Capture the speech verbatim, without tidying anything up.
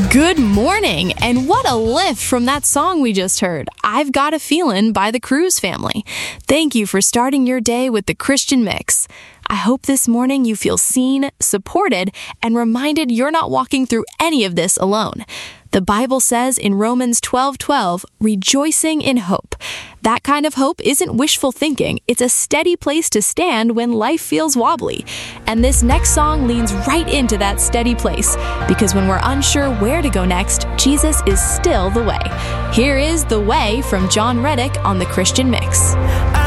Good morning, and what a lift from that song we just heard, I've Got a Feelin' by the Cruz family. Thank you for starting your day with the Christian Mix. I hope this morning you feel seen, supported, and reminded you're not walking through any of this alone. The Bible says in Romans twelve twelve, rejoicing in hope. That kind of hope isn't wishful thinking. It's a steady place to stand when life feels wobbly. And this next song leans right into that steady place, because when we're unsure where to go next, Jesus is still the way. Here is The Way from John Reddick on the Christian Mix.